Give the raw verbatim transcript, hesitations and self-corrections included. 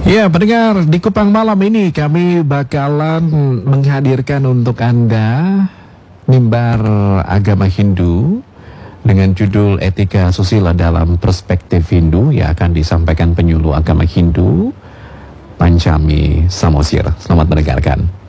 Ya, pendengar, di Kupang malam ini kami bakalan menghadirkan untuk Anda mimbar agama Hindu dengan judul Etika Susila dalam Perspektif Hindu yang akan disampaikan penyuluh agama Hindu Panchami Samosir. Selamat mendengarkan.